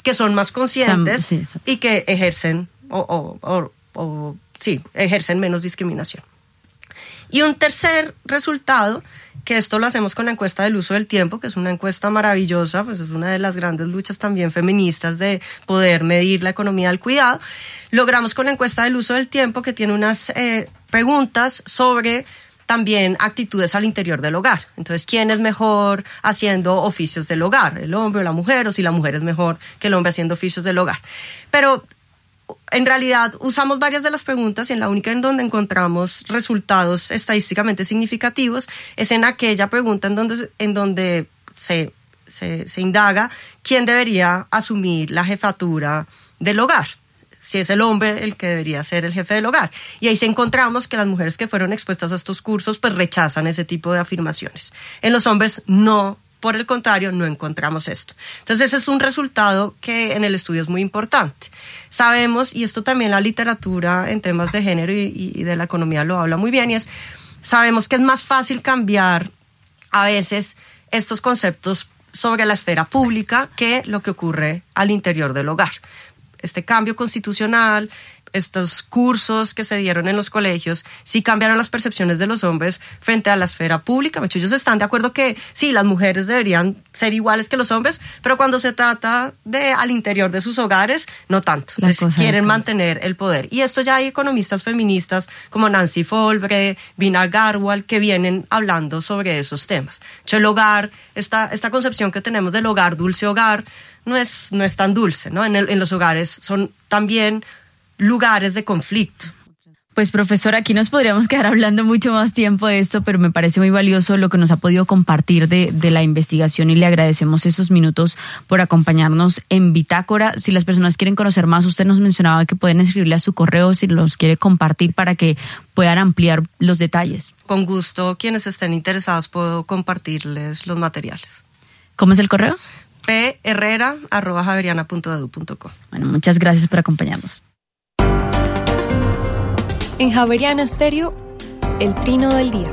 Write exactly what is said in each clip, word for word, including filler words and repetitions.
que son más conscientes sí, sí. y que ejercen o, o, o, o sí, ejercen menos discriminación. Y un tercer resultado, que esto lo hacemos con la encuesta del uso del tiempo, que es una encuesta maravillosa, pues es una de las grandes luchas también feministas de poder medir la economía del cuidado. Logramos con la encuesta del uso del tiempo, que tiene unas eh, preguntas sobre también actitudes al interior del hogar. Entonces, ¿quién es mejor haciendo oficios del hogar? ¿El hombre o la mujer? O si la mujer es mejor que el hombre haciendo oficios del hogar. Pero en realidad usamos varias de las preguntas y en la única en donde encontramos resultados estadísticamente significativos es en aquella pregunta en donde, en donde se, se, se indaga quién debería asumir la jefatura del hogar. Si es el hombre el que debería ser el jefe del hogar. Y ahí sí encontramos que las mujeres que fueron expuestas a estos cursos pues rechazan ese tipo de afirmaciones. En los hombres no, por el contrario, no encontramos esto. Entonces ese es un resultado que en el estudio es muy importante. Sabemos, y esto también la literatura en temas de género y, y de la economía lo habla muy bien, y es, sabemos que es más fácil cambiar a veces estos conceptos sobre la esfera pública que lo que ocurre al interior del hogar. Este cambio constitucional, estos cursos que se dieron en los colegios, sí cambiaron las percepciones de los hombres frente a la esfera pública. Ellos están de acuerdo que sí, las mujeres deberían ser iguales que los hombres, pero cuando se trata de al interior de sus hogares, no tanto. Les quieren mantener el poder. Y esto ya hay economistas feministas como Nancy Folbre, Vina Garwal, que vienen hablando sobre esos temas. El hogar, esta, esta concepción que tenemos del hogar, dulce hogar, no es, no es tan dulce, ¿no? En, el, en los hogares son también lugares de conflicto. Pues profesora, aquí nos podríamos quedar hablando mucho más tiempo de esto, pero me parece muy valioso lo que nos ha podido compartir de, de la investigación y le agradecemos esos minutos por acompañarnos en Bitácora. Si las personas quieren conocer más, usted nos mencionaba que pueden escribirle a su correo si los quiere compartir para que puedan ampliar los detalles. Con gusto, quienes estén interesados puedo compartirles los materiales. ¿Cómo es el correo? p herrera arroba javeriana punto e d u punto co. Bueno, muchas gracias por acompañarnos. En Javeriana Estéreo, el trino del día.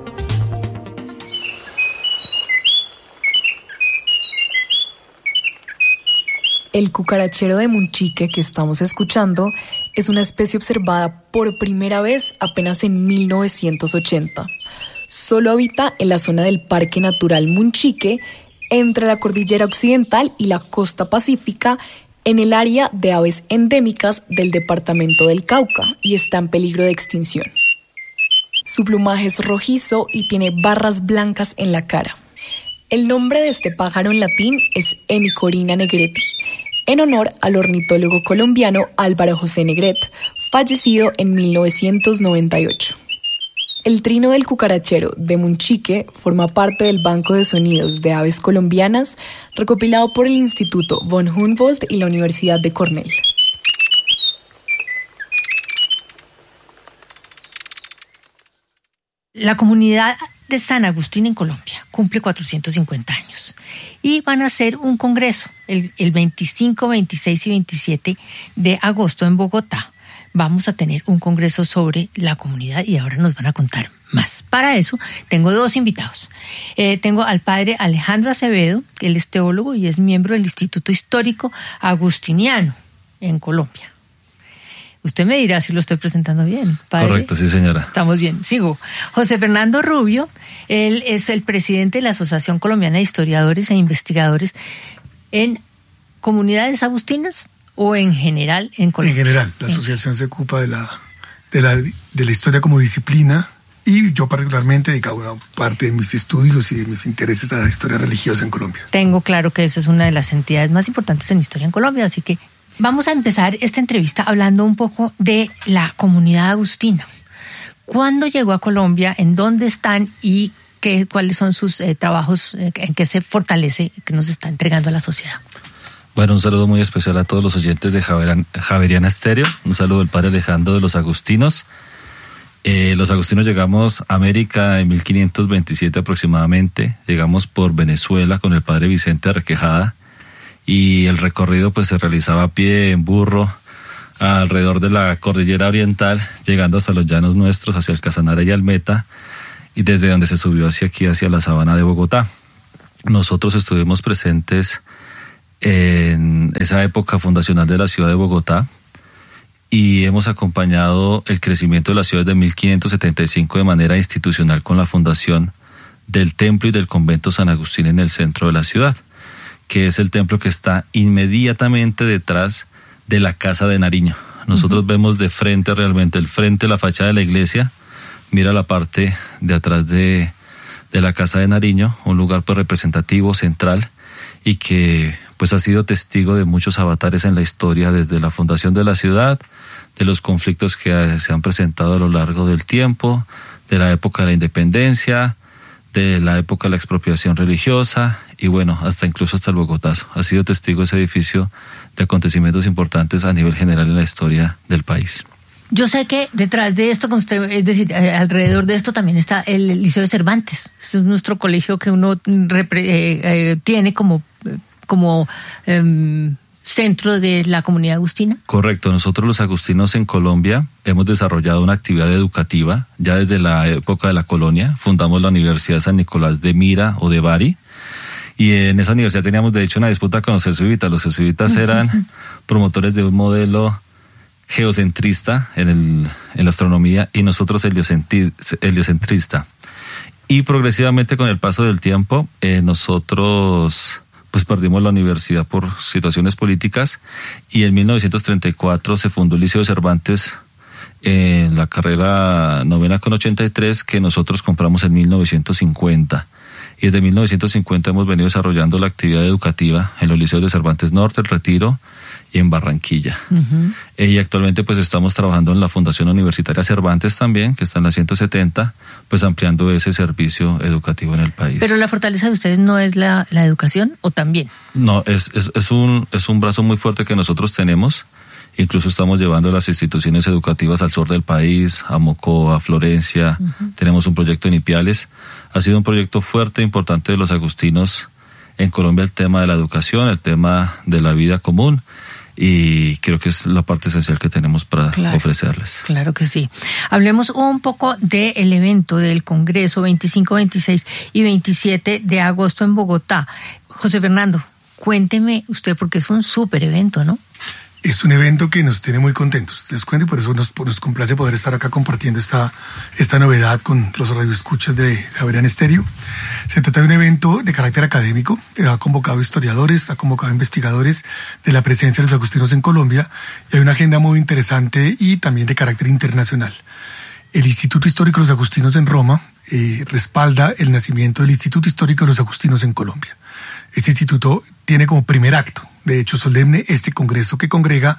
El cucarachero de Munchique que estamos escuchando es una especie observada por primera vez apenas en mil novecientos ochenta. Solo habita en la zona del Parque Natural Munchique, entre la cordillera occidental y la costa pacífica, en el área de aves endémicas del departamento del Cauca, y está en peligro de extinción. Su plumaje es rojizo y tiene barras blancas en la cara. El nombre de este pájaro en latín es Hemicorina negreti, en honor al ornitólogo colombiano Álvaro José Negret, fallecido en mil novecientos noventa y ocho. El trino del cucarachero de Munchique forma parte del Banco de Sonidos de Aves Colombianas, recopilado por el Instituto von Humboldt y la Universidad de Cornell. La comunidad de San Agustín en Colombia cumple cuatrocientos cincuenta años y van a hacer un congreso el, el veinticinco, veintiséis y veintisiete de agosto en Bogotá. Vamos a tener un congreso sobre la comunidad y ahora nos van a contar más. Para eso tengo dos invitados. Eh, tengo al padre Alejandro Acevedo, que él es teólogo y es miembro del Instituto Histórico Agustiniano en Colombia. Usted me dirá si lo estoy presentando bien, padre. Correcto, sí, señora. Estamos bien, sigo. José Fernando Rubio, él es el presidente de la Asociación Colombiana de Historiadores e Investigadores en comunidades agustinas. ¿O en general en Colombia? En general, la asociación se ocupa de la, de la, de la historia como disciplina y yo particularmente he dedicado una parte de mis estudios y de mis intereses a la historia religiosa en Colombia. Tengo claro que esa es una de las entidades más importantes en historia en Colombia, así que vamos a empezar esta entrevista hablando un poco de la comunidad agustina. ¿Cuándo llegó a Colombia? ¿En dónde están? ¿Y qué, cuáles son sus eh, trabajos? Eh, ¿En qué se fortalece? ¿Qué nos está entregando a la sociedad? Bueno, un saludo muy especial a todos los oyentes de Javeriana, Javeriana Estéreo. Un saludo del padre Alejandro de los Agustinos. Eh, los agustinos llegamos a América en mil quinientos veintisiete aproximadamente. Llegamos por Venezuela con el padre Vicente Requejada y el recorrido pues se realizaba a pie, en burro, alrededor de la cordillera oriental, llegando hasta los llanos nuestros, hacia el Casanare y Almeta, y desde donde se subió hacia aquí, hacia la sabana de Bogotá. Nosotros estuvimos presentes en esa época fundacional de la ciudad de Bogotá, y hemos acompañado el crecimiento de la ciudad desde mil quinientos setenta y cinco de manera institucional con la fundación del templo y del convento San Agustín en el centro de la ciudad, que es el templo que está inmediatamente detrás de la Casa de Nariño. Nosotros uh-huh. vemos de frente realmente el frente de la fachada de la iglesia, mira la parte de atrás de, de la Casa de Nariño, un lugar pues representativo, central, y que pues ha sido testigo de muchos avatares en la historia desde la fundación de la ciudad, de los conflictos que se han presentado a lo largo del tiempo, de la época de la independencia, de la época de la expropiación religiosa y bueno, hasta incluso hasta el Bogotazo. Ha sido testigo ese edificio de acontecimientos importantes a nivel general en la historia del país. Yo sé que detrás de esto, como usted, es decir, alrededor de esto también está el Liceo de Cervantes. Es nuestro colegio que uno repre, eh, eh, tiene como, como eh, centro de la comunidad agustina. Correcto. Nosotros los agustinos en Colombia hemos desarrollado una actividad educativa ya desde la época de la colonia. Fundamos la Universidad San Nicolás de Mira o de Bari. Y en esa universidad teníamos de hecho una disputa con los jesuitas. Los jesuitas eran promotores de un modelo geocentrista en, el, en la astronomía y nosotros heliocentrista. Y progresivamente con el paso del tiempo eh, nosotros pues perdimos la universidad por situaciones políticas y en mil novecientos treinta y cuatro se fundó el Liceo de Cervantes en la carrera novena con ochenta y tres que nosotros compramos en mil novecientos cincuenta. Y desde mil novecientos cincuenta hemos venido desarrollando la actividad educativa en los liceos de Cervantes Norte, El Retiro y en Barranquilla. Uh-huh. Y actualmente pues estamos trabajando en la Fundación Universitaria Cervantes también, que está en la ciento setenta, pues ampliando ese servicio educativo en el país. ¿Pero la fortaleza de ustedes no es la, la educación o también? No, es, es, es, un, es un brazo muy fuerte que nosotros tenemos. Incluso estamos llevando las instituciones educativas al sur del país, a Mocoa, a Florencia. Uh-huh. Tenemos un proyecto en Ipiales. Ha sido un proyecto fuerte e importante de los agustinos en Colombia, el tema de la educación, el tema de la vida común. Y creo que es la parte esencial que tenemos para claro, ofrecerles. Claro que sí. Hablemos un poco del evento del Congreso veinticinco, veintiséis y veintisiete de agosto en Bogotá. José Fernando, cuénteme usted porque es un súper evento, ¿no? Es un evento que nos tiene muy contentos, les cuento, y por eso nos, nos complace poder estar acá compartiendo esta, esta novedad con los radioescuchas de Javeriana Estéreo. Se trata de un evento de carácter académico, ha convocado historiadores, ha convocado investigadores de la presencia de los agustinos en Colombia, y hay una agenda muy interesante y también de carácter internacional. El Instituto Histórico de los Agustinos en Roma eh, respalda el nacimiento del Instituto Histórico de los Agustinos en Colombia. Este instituto tiene como primer acto, de hecho solemne, este congreso que congrega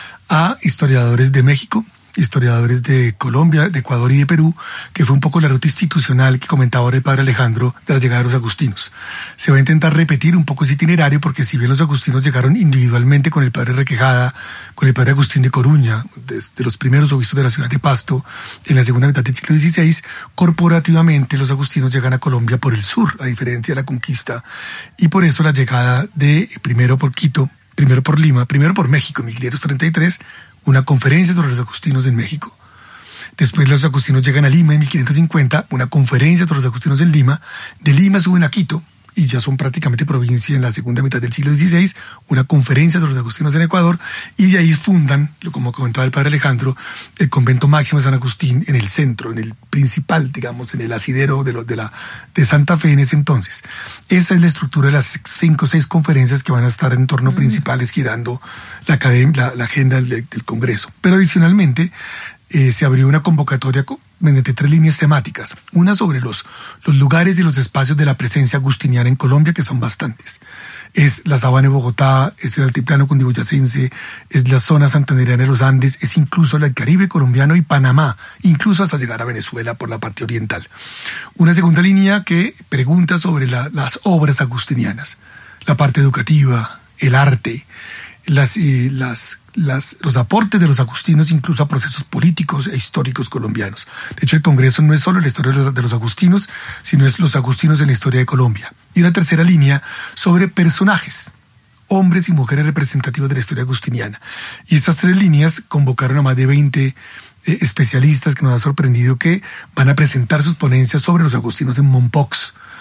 a historiadores de México, historiadores de Colombia, de Ecuador y de Perú, que fue un poco la ruta institucional que comentaba ahora el padre Alejandro de la llegada de los agustinos. Se va a intentar repetir un poco ese itinerario porque si bien los agustinos llegaron individualmente con el padre Requejada, con el padre Agustín de Coruña, de, de los primeros obispos de la ciudad de Pasto, en la segunda mitad del siglo dieciséis, corporativamente los agustinos llegan a Colombia por el sur, a diferencia de la conquista, y por eso la llegada de, primero por Quito, primero por Lima, primero por México en mil quinientos treinta y tres, una conferencia sobre los agustinos en México. Después los agustinos llegan a Lima en mil quinientos cincuenta, una conferencia sobre los agustinos en Lima. De Lima suben a Quito, y ya son prácticamente provincia en la segunda mitad del siglo dieciséis, una conferencia sobre los agustinos en Ecuador, y de ahí fundan, como comentaba el padre Alejandro, el convento máximo de San Agustín en el centro, en el principal, digamos, en el asidero de, lo, de, la, de Santa Fe en ese entonces. Esa es la estructura de las cinco o seis conferencias que van a estar en torno mm. principales girando la, la, la agenda del, del Congreso. Pero adicionalmente, Eh, se abrió una convocatoria mediante tres líneas temáticas. Una sobre los, los lugares y los espacios de la presencia agustiniana en Colombia, que son bastantes. Es la sabana de Bogotá, es el altiplano cundiboyacense, es la zona santandereana de los Andes, es incluso el Caribe colombiano y Panamá, incluso hasta llegar a Venezuela por la parte oriental. Una segunda línea que pregunta sobre la, las obras agustinianas, la parte educativa, el arte, las, eh, las Las, los aportes de los agustinos incluso a procesos políticos e históricos colombianos. De hecho, el Congreso no es solo la historia de los, de los agustinos, sino es los agustinos en la historia de Colombia. Y una tercera línea sobre personajes, hombres y mujeres representativos de la historia agustiniana. Y estas tres líneas convocaron a más de veinte eh, especialistas que nos ha sorprendido que van a presentar sus ponencias sobre los agustinos en Mompox,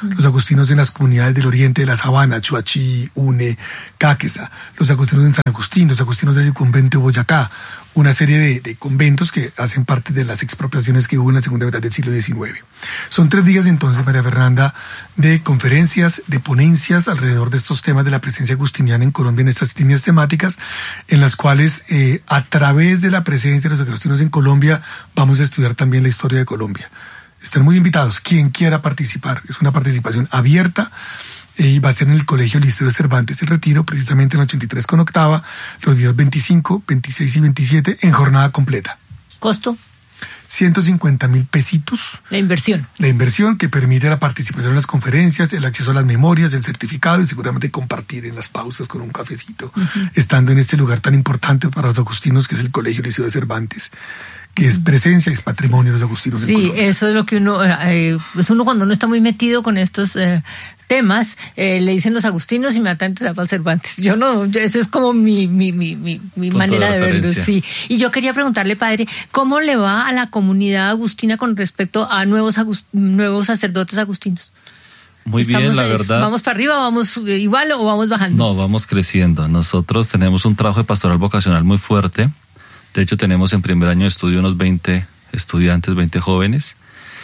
los agustinos en las comunidades del oriente de la Sabana, Chuachi, Une, Cáqueza, los agustinos en San Agustín, los agustinos del convento de Boyacá, una serie de, de conventos que hacen parte de las expropiaciones que hubo en la segunda mitad del siglo diecinueve. Son tres días entonces, María Fernanda, de conferencias, de ponencias alrededor de estos temas de la presencia agustiniana en Colombia, en estas líneas temáticas, en las cuales eh, a través de la presencia de los agustinos en Colombia vamos a estudiar también la historia de Colombia. Están muy invitados, quien quiera participar, es una participación abierta. Y va a ser en el Colegio Liceo de Cervantes el Retiro, precisamente en ochenta y tres con octava, los días veinticinco, veintiséis y veintisiete, en jornada completa. ¿Costo? ciento cincuenta mil pesitos. La inversión. La inversión que permite la participación en las conferencias, el acceso a las memorias, el certificado y seguramente compartir en las pausas con un cafecito, uh-huh. estando en este lugar tan importante para los agustinos que es el Colegio Liceo de Cervantes, que es presencia y es patrimonio de los agustinos en Colombia. Sí, eso es lo que uno, eh, pues uno cuando uno está muy metido con estos eh, temas, eh, le dicen los agustinos y inmediatamente se va para Cervantes. Yo no, yo, esa es como mi, mi, mi, mi, mi manera de, de verlo. Sí. Y yo quería preguntarle, padre, ¿cómo le va a la comunidad agustina con respecto a nuevos, agust, nuevos sacerdotes agustinos? Muy Estamos, bien, la verdad. ¿Vamos para arriba, vamos igual o vamos bajando? No, vamos creciendo. Nosotros tenemos un trabajo de pastoral vocacional muy fuerte. De hecho, tenemos en primer año de estudio unos veinte estudiantes, veinte jóvenes,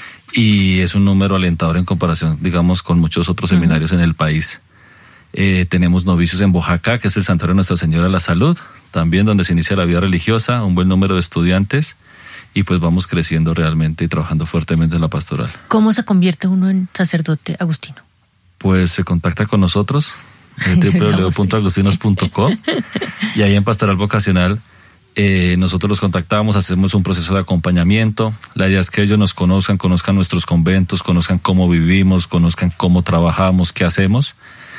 y es un número alentador en comparación, digamos, con muchos otros seminarios uh-huh. en el país. Eh, tenemos novicios en Bojacá, que es el Santuario de Nuestra Señora de la Salud, también donde se inicia la vida religiosa, un buen número de estudiantes, y pues vamos creciendo realmente y trabajando fuertemente en la pastoral. ¿Cómo se convierte uno en sacerdote agustino? Pues se contacta con nosotros, en doble u doble u doble u punto agustinos punto co, y ahí en Pastoral Vocacional Eh, nosotros los contactamos, hacemos un proceso de acompañamiento. La idea es que ellos nos conozcan, conozcan nuestros conventos, conozcan cómo vivimos, conozcan cómo trabajamos, qué hacemos.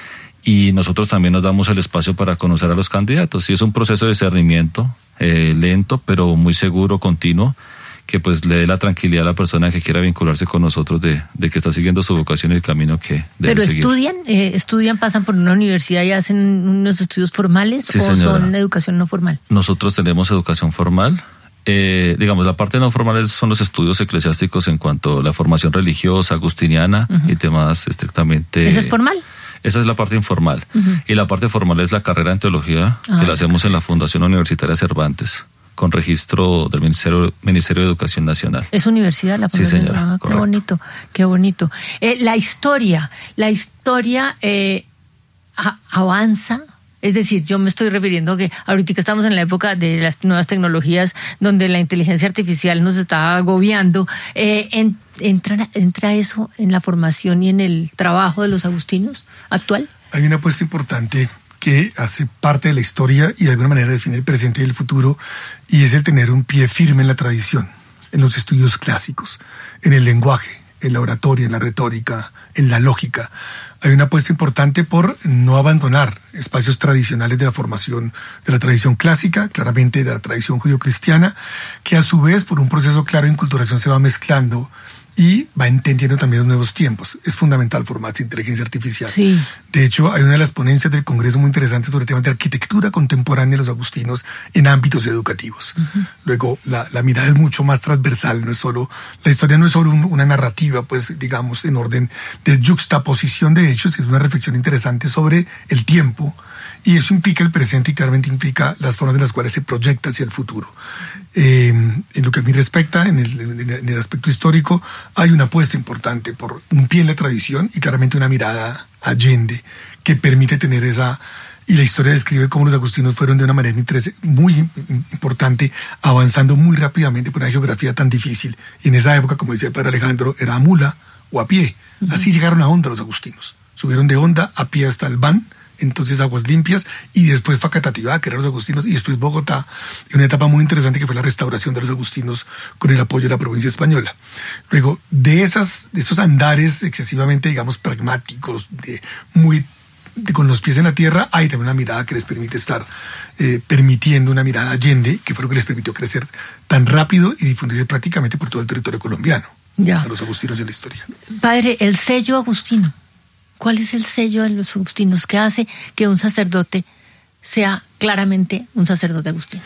Y nosotros también nos damos el espacio para conocer a los candidatos. Y es un proceso de discernimiento eh, lento, pero muy seguro, continuo, que pues le dé la tranquilidad a la persona que quiera vincularse con nosotros de, de que está siguiendo su vocación y el camino que debe ¿Pero seguir. estudian, eh, estudian, pasan por una universidad y hacen unos estudios formales Sí, o señora. son educación no formal? Nosotros tenemos educación formal. Eh, digamos, la parte no formal son los estudios eclesiásticos en cuanto a la formación religiosa, agustiniana uh-huh. y temas estrictamente... ¿Eso es formal? Esa es la parte informal. Uh-huh. Y la parte formal es la carrera en teología ah, que la hacemos en la Fundación Universitaria Cervantes, con registro del Ministerio, Ministerio de Educación Nacional. ¿Es universidad la Fundación? Sí, señora. Ah, qué bonito, qué bonito. Eh, la historia, la historia eh, a, avanza. Es decir, yo me estoy refiriendo que ahorita estamos en la época de las nuevas tecnologías donde la inteligencia artificial nos está agobiando. Eh, en, entra, ¿Entra eso en la formación y en el trabajo de los agustinos actual? Hay una apuesta importante que hace parte de la historia y de alguna manera define el presente y el futuro, y es el tener un pie firme en la tradición, en los estudios clásicos, en el lenguaje, en la oratoria, en la retórica, en la lógica. Hay una apuesta importante por no abandonar espacios tradicionales de la formación de la tradición clásica, claramente de la tradición judio-cristiana, que a su vez por un proceso claro de inculturación se va mezclando y va entendiendo también los nuevos tiempos. Es fundamental formarse en inteligencia artificial. Sí. De hecho, hay una de las ponencias del Congreso muy interesante sobre temas de arquitectura contemporánea de los agustinos en ámbitos educativos. Uh-huh. Luego, la, la mirada es mucho más transversal, no es solo, la historia no es solo un, una narrativa, pues, digamos, en orden de juxtaposición de hechos, es una reflexión interesante sobre el tiempo, y eso implica el presente y claramente implica las formas en las cuales se proyecta hacia el futuro. Eh, en lo que a mí respecta, en el, en el aspecto histórico, hay una apuesta importante por un pie en la tradición y claramente una mirada allende que permite tener esa... Y la historia describe cómo los agustinos fueron de una manera muy importante, avanzando muy rápidamente por una geografía tan difícil. Y en esa época, como decía el padre Alejandro, era a mula o a pie. Uh-huh. Así llegaron a Honda los agustinos. Subieron de Honda a pie hasta el Van, entonces Aguas Limpias, y después Facatativá, que eran los agustinos, y después Bogotá, y una etapa muy interesante que fue la restauración de los agustinos con el apoyo de la provincia española. Luego, de esas, de esos andares excesivamente, digamos, pragmáticos, de muy de, con los pies en la tierra, hay también una mirada que les permite estar eh, permitiendo una mirada allende, que fue lo que les permitió crecer tan rápido y difundirse prácticamente por todo el territorio colombiano, ya. A los agustinos de la historia. Padre, el sello agustino. ¿Cuál es el sello de los agustinos que hace que un sacerdote sea claramente un sacerdote agustino?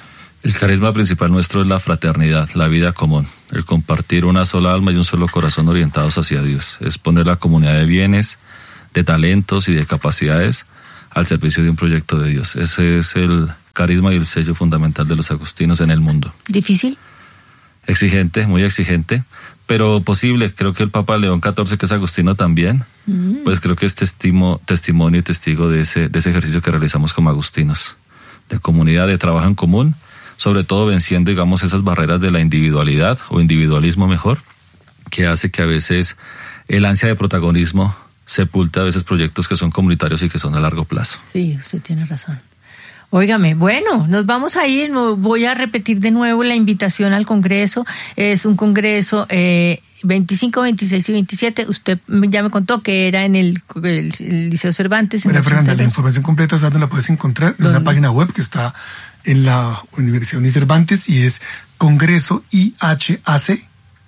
El carisma principal nuestro es la fraternidad, la vida común, el compartir una sola alma y un solo corazón orientados hacia Dios. Es poner la comunidad de bienes, de talentos y de capacidades al servicio de un proyecto de Dios. Ese es el carisma y el sello fundamental de los agustinos en el mundo. ¿Difícil? Exigente, muy exigente, pero posible. Creo que el Papa León catorce, que es agustino también, mm. pues creo que es testimo, testimonio y testigo de ese, de ese ejercicio que realizamos como agustinos, de comunidad, de trabajo en común, sobre todo venciendo, digamos, esas barreras de la individualidad o individualismo mejor, que hace que a veces el ansia de protagonismo sepulte a veces proyectos que son comunitarios y que son a largo plazo. Sí, usted tiene razón. Óigame, bueno, nos vamos a ir, voy a repetir de nuevo la invitación al Congreso. Es un Congreso eh, veinticinco, veintiséis y veintisiete. Usted ya me contó que era en el, el, el Liceo Cervantes. Mira, Fernanda, la información completa, ¿sabes dónde la puedes encontrar? En una página web que está en la Universidad Unicervantes y es congreso i h a c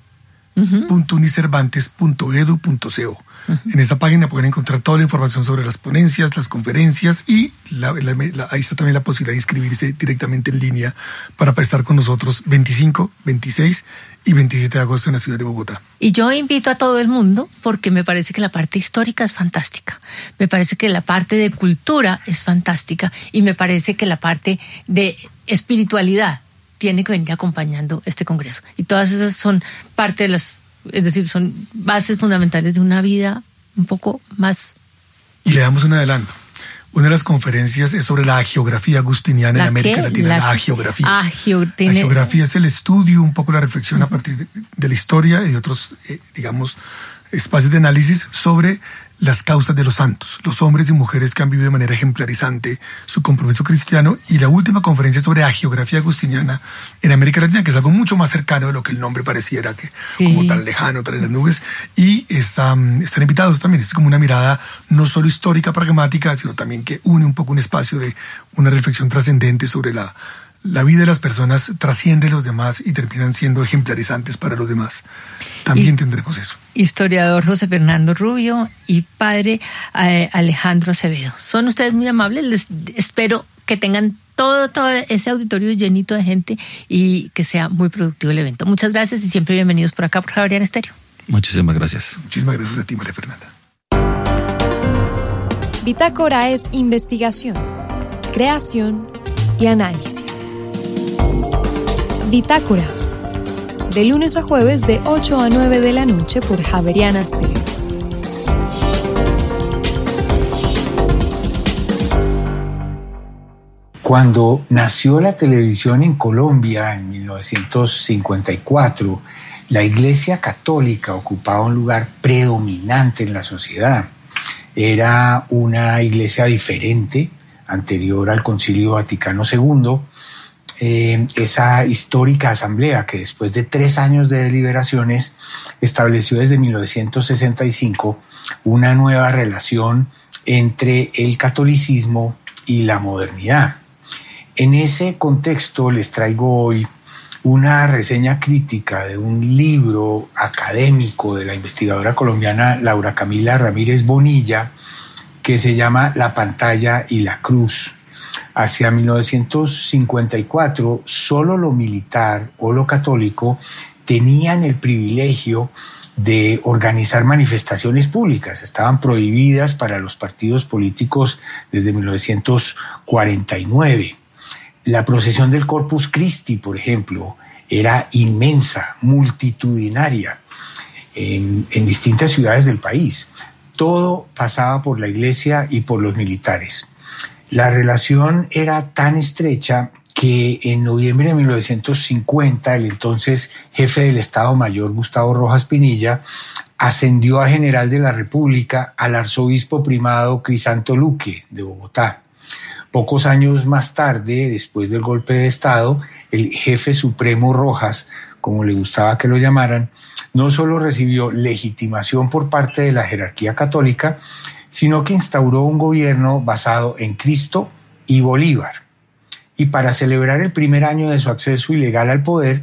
punto unicervantes punto edu punto co. Uh-huh. En esta página pueden encontrar toda la información sobre las ponencias, las conferencias y la, la, la, ahí está también la posibilidad de inscribirse directamente en línea para estar con nosotros veinticinco, veintiséis y veintisiete de agosto en la ciudad de Bogotá. Y yo invito a todo el mundo porque me parece que la parte histórica es fantástica, me parece que la parte de cultura es fantástica y me parece que la parte de espiritualidad tiene que venir acompañando este congreso. Y todas esas son parte de las... Es decir, son bases fundamentales de una vida un poco más... Y le damos un adelanto. Una de las conferencias es sobre la geografía agustiniana en América Latina. La, la geografía. Agio, tiene... La geografía es el estudio, un poco la reflexión uh-huh. a partir de, de la historia y de otros, eh, digamos, espacios de análisis sobre las causas de los santos, los hombres y mujeres que han vivido de manera ejemplarizante su compromiso cristiano, y la última conferencia sobre la geografía agustiniana en América Latina, que es algo mucho más cercano de lo que el nombre pareciera, que sí. como tan lejano, tan en las nubes, y están, están invitados también. Es como una mirada no solo histórica, pragmática, sino también que une un poco un espacio de una reflexión trascendente sobre la La vida de las personas trasciende a los demás y terminan siendo ejemplarizantes para los demás. También y, tendremos eso. Historiador José Fernando Rubio y padre eh, Alejandro Acevedo. Son ustedes muy amables. Les espero que tengan todo, todo ese auditorio llenito de gente y que sea muy productivo el evento. Muchas gracias y siempre bienvenidos por acá por Javeriana Estéreo. Muchísimas gracias. Muchísimas gracias a ti, María Fernanda. Bitácora es investigación, creación y análisis. Bitácora, de lunes a jueves de ocho a nueve de la noche por Javeriana Estéreo. Cuando nació la televisión en Colombia en mil novecientos cincuenta y cuatro, la Iglesia Católica ocupaba un lugar predominante en la sociedad. Era una iglesia diferente, anterior al Concilio Vaticano segundo. Eh, esa histórica asamblea que después de tres años de deliberaciones estableció desde mil novecientos sesenta y cinco una nueva relación entre el catolicismo y la modernidad. En ese contexto les traigo hoy una reseña crítica de un libro académico de la investigadora colombiana Laura Camila Ramírez Bonilla que se llama La pantalla y la cruz. Hacia mil novecientos cincuenta y cuatro, solo lo militar o lo católico tenían el privilegio de organizar manifestaciones públicas. Estaban prohibidas para los partidos políticos desde mil novecientos cuarenta y nueve. La procesión del Corpus Christi, por ejemplo, era inmensa, multitudinaria, en, en distintas ciudades del país. Todo pasaba por la iglesia y por los militares. La relación era tan estrecha que en noviembre de mil novecientos cincuenta el entonces jefe del Estado Mayor, Gustavo Rojas Pinilla, ascendió a general de la República al arzobispo primado Crisanto Luque de Bogotá. Pocos años más tarde, después del golpe de Estado, el jefe supremo Rojas, como le gustaba que lo llamaran, no solo recibió legitimación por parte de la jerarquía católica, sino que instauró un gobierno basado en Cristo y Bolívar. Y para celebrar el primer año de su acceso ilegal al poder,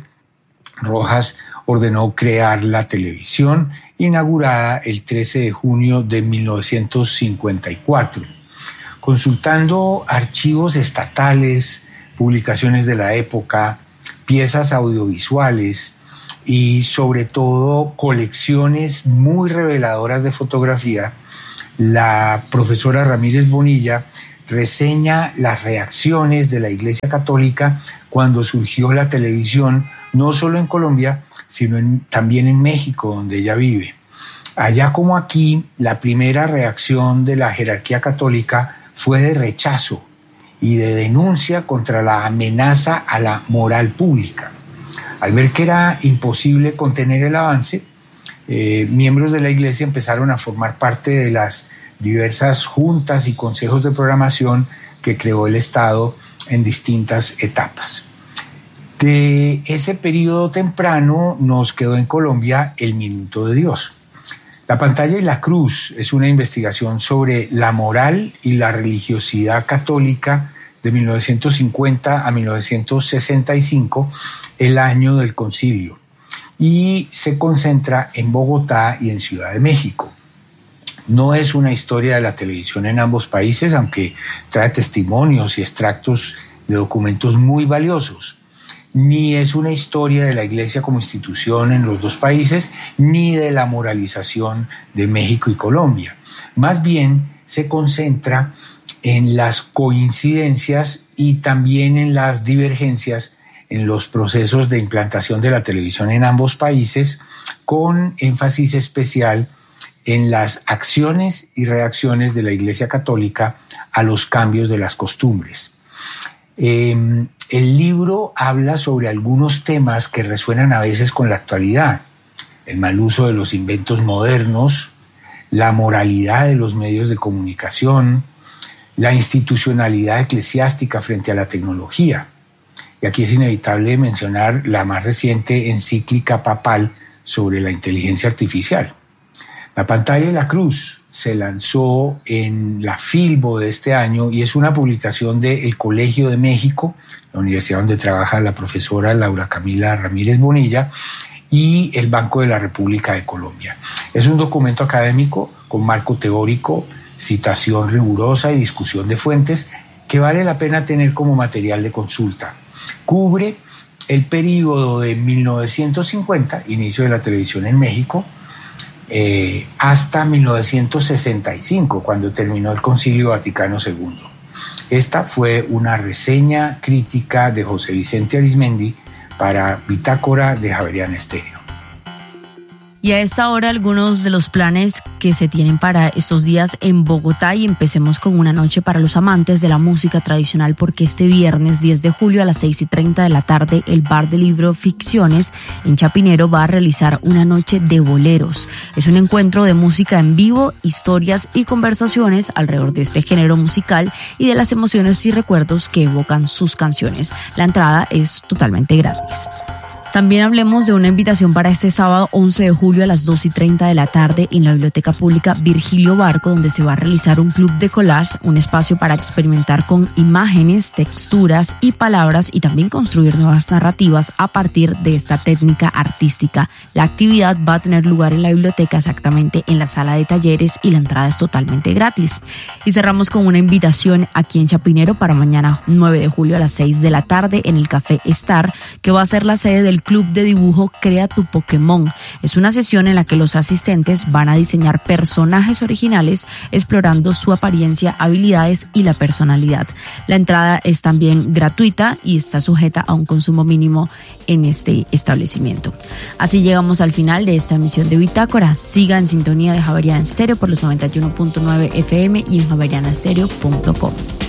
Rojas ordenó crear la televisión, inaugurada el trece de junio de mil novecientos cincuenta y cuatro. Consultando archivos estatales, publicaciones de la época, piezas audiovisuales y sobre todo colecciones muy reveladoras de fotografía, la profesora Ramírez Bonilla reseña las reacciones de la Iglesia Católica cuando surgió la televisión, no solo en Colombia, sino en, también en México, donde ella vive. Allá como aquí, la primera reacción de la jerarquía católica fue de rechazo y de denuncia contra la amenaza a la moral pública. Al ver que era imposible contener el avance, eh, miembros de la Iglesia empezaron a formar parte de las diversas juntas y consejos de programación que creó el Estado en distintas etapas. De ese periodo temprano nos quedó en Colombia el Minuto de Dios. La pantalla y la cruz es una investigación sobre la moral y la religiosidad católica de mil novecientos cincuenta a mil novecientos sesenta y cinco, el año del concilio, y se concentra en Bogotá y en Ciudad de México. No es una historia de la televisión en ambos países, aunque trae testimonios y extractos de documentos muy valiosos. Ni es una historia de la Iglesia como institución en los dos países, ni de la moralización de México y Colombia. Más bien se concentra en las coincidencias y también en las divergencias en los procesos de implantación de la televisión en ambos países, con énfasis especial en las acciones y reacciones de la Iglesia Católica a los cambios de las costumbres. Eh, el libro habla sobre algunos temas que resuenan a veces con la actualidad: el mal uso de los inventos modernos, la moralidad de los medios de comunicación, la institucionalidad eclesiástica frente a la tecnología. Y aquí es inevitable mencionar la más reciente encíclica papal sobre la inteligencia artificial. La pantalla y la cruz se lanzó en la Filbo de este año y es una publicación del Colegio de México, la universidad donde trabaja la profesora Laura Camila Ramírez Bonilla, y el Banco de la República de Colombia. Es un documento académico con marco teórico, citación rigurosa y discusión de fuentes que vale la pena tener como material de consulta. Cubre el periodo de mil novecientos cincuenta, inicio de la televisión en México, eh, hasta mil novecientos sesenta y cinco, cuando terminó el Concilio Vaticano segundo. Esta fue una reseña crítica de José Vicente Arizmendi para Bitácora de Javeriana Estéreo. Y a esta hora algunos de los planes que se tienen para estos días en Bogotá, y empecemos con una noche para los amantes de la música tradicional, porque este viernes diez de julio a las seis y treinta de la tarde el Bar del Libro Ficciones en Chapinero va a realizar una noche de boleros. Es un encuentro de música en vivo, historias y conversaciones alrededor de este género musical y de las emociones y recuerdos que evocan sus canciones. La entrada es totalmente gratis. También hablemos de una invitación para este sábado once de julio a las dos y treinta de la tarde en la Biblioteca Pública Virgilio Barco, donde se va a realizar un club de collage, un espacio para experimentar con imágenes, texturas y palabras y también construir nuevas narrativas a partir de esta técnica artística. La actividad va a tener lugar en la biblioteca, exactamente en la sala de talleres, y la entrada es totalmente gratis. Y cerramos con una invitación aquí en Chapinero para mañana nueve de julio a las seis de la tarde en el Café Star, que va a ser la sede del Club de Dibujo Crea tu Pokémon. Es una sesión en la que los asistentes van a diseñar personajes originales explorando su apariencia, habilidades y la personalidad. La entrada es también gratuita y está sujeta a un consumo mínimo en este establecimiento. Así llegamos al final de esta emisión de Bitácora. Siga en sintonía de Javeriana Estéreo por los noventa y uno punto nueve F M y en javeriana estéreo punto com.